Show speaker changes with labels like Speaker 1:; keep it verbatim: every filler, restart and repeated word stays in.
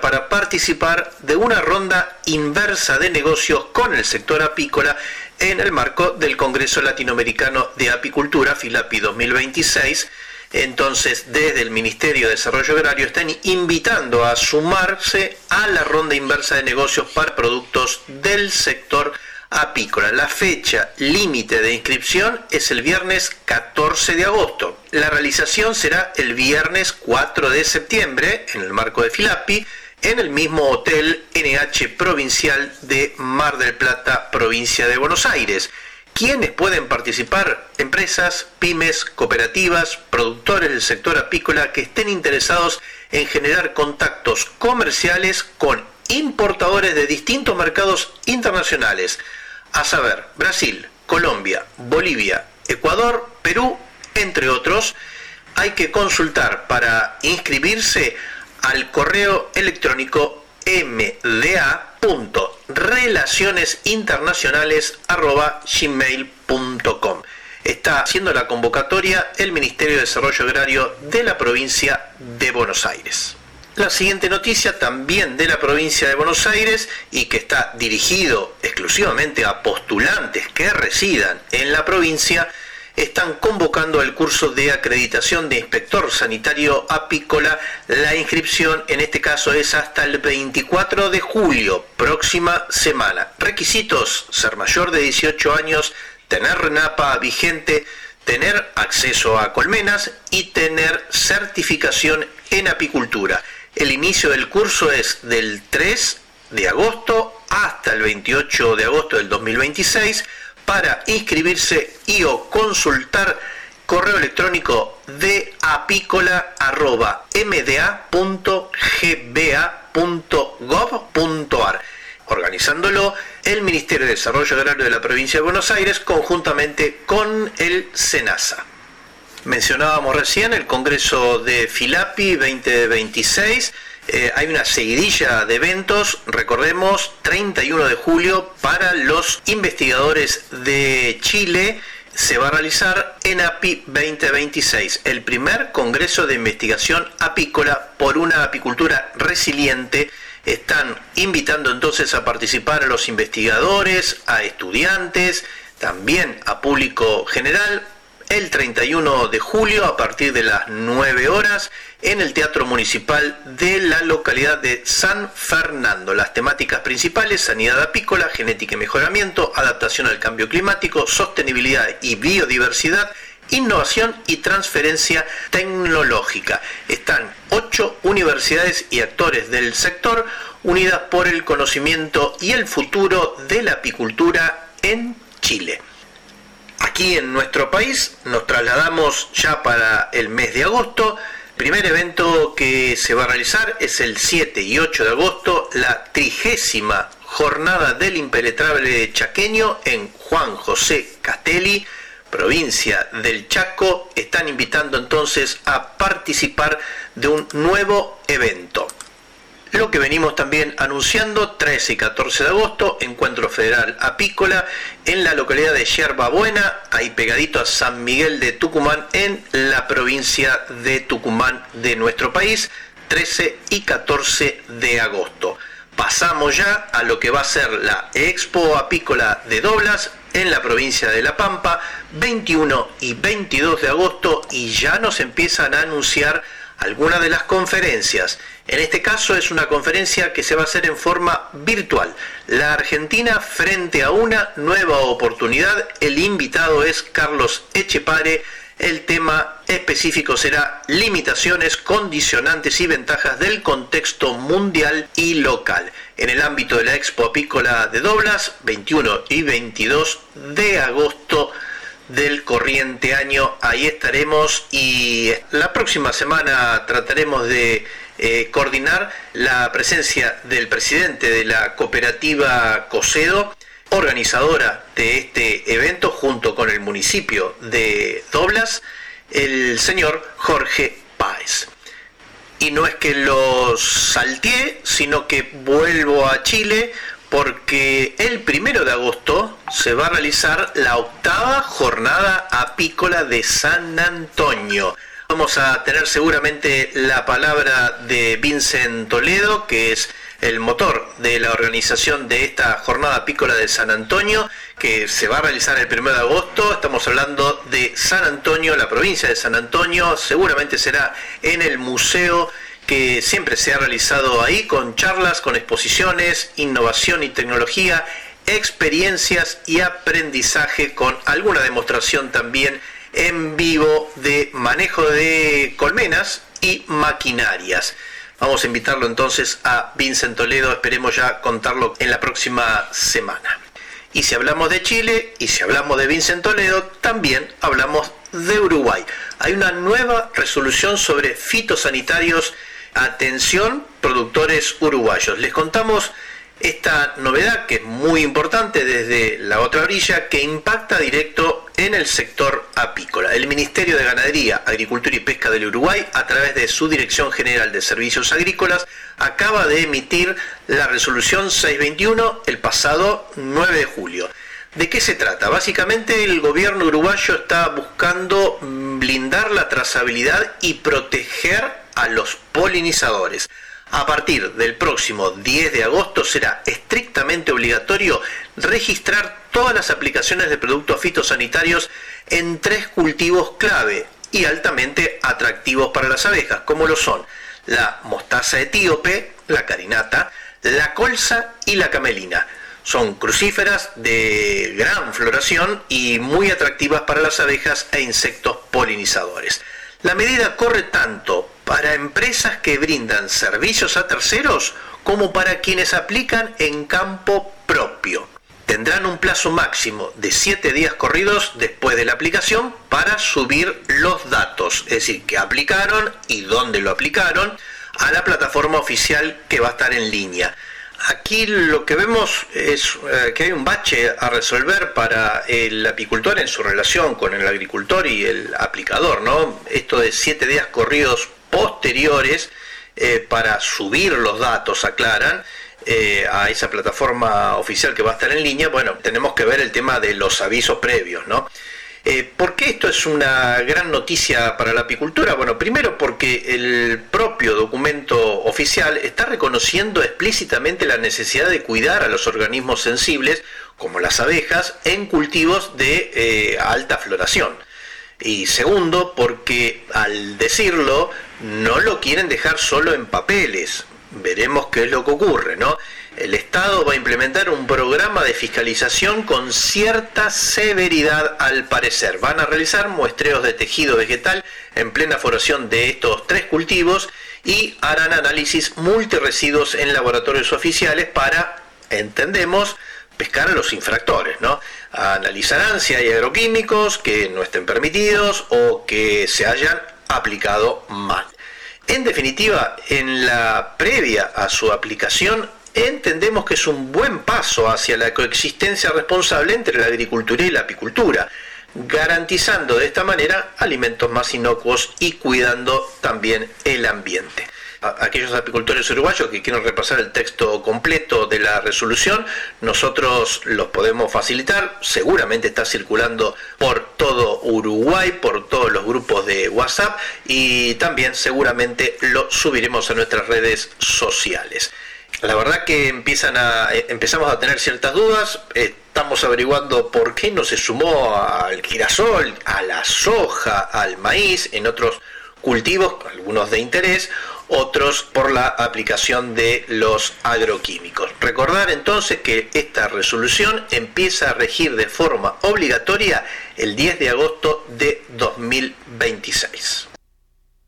Speaker 1: para participar de una ronda inversa de negocios con el sector apícola en el marco del Congreso Latinoamericano de Apicultura, FILAPI dos mil veintiséis. Entonces, desde el Ministerio de Desarrollo Agrario están invitando a sumarse a la ronda inversa de negocios para productos del sector apícola. La fecha límite de inscripción es el viernes catorce de agosto. La realización será el viernes cuatro de septiembre en el marco de FILAPI en el mismo hotel N H Provincial de Mar del Plata, provincia de Buenos Aires. ¿Quiénes pueden participar? Empresas, pymes, cooperativas, productores del sector apícola que estén interesados en generar contactos comerciales con importadores de distintos mercados internacionales, a saber, Brasil, Colombia, Bolivia, Ecuador, Perú, entre otros. Hay que consultar para inscribirse al correo electrónico m d a punto relaciones internacionales arroba gmail punto com. Está haciendo la convocatoria el Ministerio de Desarrollo Agrario de la provincia de Buenos Aires. La siguiente noticia, también de la provincia de Buenos Aires y que está dirigido exclusivamente a postulantes que residan en la provincia, están convocando el curso de acreditación de inspector sanitario apícola. La inscripción en este caso es hasta el veinticuatro de julio, próxima semana. Requisitos: ser mayor de dieciocho años, tener RENAPA vigente, tener acceso a colmenas y tener certificación en apicultura. El inicio del curso es del tres de agosto hasta el veintiocho de agosto del dos mil veintiséis. Para inscribirse y o consultar, correo electrónico de apícola arroba m d a punto g b a punto gov punto a r. Organizándolo el Ministerio de Desarrollo Agrario de la provincia de Buenos Aires conjuntamente con el SENASA. Mencionábamos recién el Congreso de FILAPI veinte veintiséis. Eh, hay una seguidilla de eventos, recordemos, treinta y uno de julio para los investigadores de Chile. Se va a realizar ENAPI veinte veintiséis, el primer Congreso de Investigación Apícola por una apicultura resiliente. Están invitando entonces a participar a los investigadores, a estudiantes, también a público general, el treinta y uno de julio a partir de las nueve horas en el Teatro Municipal de la localidad de San Fernando. Las temáticas principales: sanidad apícola, genética y mejoramiento, adaptación al cambio climático, sostenibilidad y biodiversidad, innovación y transferencia tecnológica. Están ocho universidades y actores del sector unidas por el conocimiento y el futuro de la apicultura en Chile. Aquí en nuestro país nos trasladamos ya para el mes de agosto. El primer evento que se va a realizar es el siete y ocho de agosto, la trigésima Jornada del Impenetrable Chaqueño en Juan José Castelli, provincia del Chaco. Están invitando entonces a participar de un nuevo evento. Lo que venimos también anunciando, trece y catorce de agosto, Encuentro Federal Apícola en la localidad de Yerba Buena, ahí pegadito a San Miguel de Tucumán, en la provincia de Tucumán de nuestro país, trece y catorce de agosto. Pasamos ya a lo que va a ser la Expo Apícola de Doblas en la provincia de La Pampa, veintiuno y veintidós de agosto, y ya nos empiezan a anunciar algunas de las conferencias. En este caso es una conferencia que se va a hacer en forma virtual. La Argentina frente a una nueva oportunidad. El invitado es Carlos Echepare. El tema específico será limitaciones, condicionantes y ventajas del contexto mundial y local. En el ámbito de la Expo Apícola de Doblas, veintiuno y veintidós de agosto del corriente año, ahí estaremos, y la próxima semana trataremos de eh, coordinar la presencia del presidente de la cooperativa Cosedo, organizadora de este evento junto con el municipio de Doblas, el señor Jorge Páez. Y no es que los salteé, sino que vuelvo a Chile, porque el primero de agosto se va a realizar la octava jornada apícola de San Antonio. Vamos a tener seguramente la palabra de Vincent Toledo, que es el motor de la organización de esta jornada apícola de San Antonio, que se va a realizar el primero de agosto. Estamos hablando de San Antonio, la provincia de San Antonio. Seguramente será en el museo que siempre se ha realizado ahí, con charlas, con exposiciones, innovación y tecnología, experiencias y aprendizaje, con alguna demostración también en vivo de manejo de colmenas y maquinarias. Vamos a invitarlo entonces a Vincent Toledo, esperemos ya contarlo en la próxima semana. Y si hablamos de Chile, y si hablamos de Vincent Toledo, también hablamos de Uruguay. Hay una nueva resolución sobre fitosanitarios. Atención, productores uruguayos. Les contamos esta novedad, que es muy importante desde la otra orilla, que impacta directo en el sector apícola. El Ministerio de Ganadería, Agricultura y Pesca del Uruguay, a través de su Dirección General de Servicios Agrícolas, acaba de emitir la resolución seiscientos veintiuno el pasado nueve de julio. ¿De qué se trata? Básicamente el gobierno uruguayo está buscando blindar la trazabilidad y proteger a los polinizadores. A partir del próximo diez de agosto será estrictamente obligatorio registrar todas las aplicaciones de productos fitosanitarios en tres cultivos clave y altamente atractivos para las abejas, como lo son la mostaza etíope, la carinata, la colza y la camelina. Son crucíferas de gran floración y muy atractivas para las abejas e insectos polinizadores. La medida corre tanto para empresas que brindan servicios a terceros como para quienes aplican en campo propio. Tendrán un plazo máximo de siete días corridos después de la aplicación para subir los datos, es decir, que aplicaron y dónde lo aplicaron, a la plataforma oficial que va a estar en línea. Aquí lo que vemos es eh, que hay un bache a resolver para el apicultor en su relación con el agricultor y el aplicador, ¿no? Esto de siete días corridos posteriores eh, para subir los datos, aclaran, eh, a esa plataforma oficial que va a estar en línea. Bueno, tenemos que ver el tema de los avisos previos, ¿no? Eh, ¿Por qué esto es una gran noticia para la apicultura? Bueno, primero porque el propio documento oficial está reconociendo explícitamente la necesidad de cuidar a los organismos sensibles, como las abejas, en cultivos de eh, alta floración. Y segundo, porque al decirlo, no lo quieren dejar solo en papeles. Veremos qué es lo que ocurre, ¿no? El Estado va a implementar un programa de fiscalización con cierta severidad al parecer. Van a realizar muestreos de tejido vegetal en plena floración de estos tres cultivos y harán análisis multiresiduos en laboratorios oficiales para, entendemos, pescar a los infractores, ¿no? Analizarán si hay agroquímicos que no estén permitidos o que se hayan aplicado mal. En definitiva, en la previa a su aplicación, entendemos que es un buen paso hacia la coexistencia responsable entre la agricultura y la apicultura, garantizando de esta manera alimentos más inocuos y cuidando también el ambiente. Aquellos apicultores uruguayos que quieran repasar el texto completo de la resolución, nosotros los podemos facilitar. Seguramente está circulando por todo Uruguay, por todos los grupos de WhatsApp, y también seguramente lo subiremos a nuestras redes sociales. La verdad que empiezan a, empezamos a tener ciertas dudas. Estamos averiguando por qué no se sumó al girasol, a la soja, al maíz, en otros cultivos, algunos de interés, otros por la aplicación de los agroquímicos. Recordar entonces que esta resolución empieza a regir de forma obligatoria el diez de agosto de dos mil veintiséis.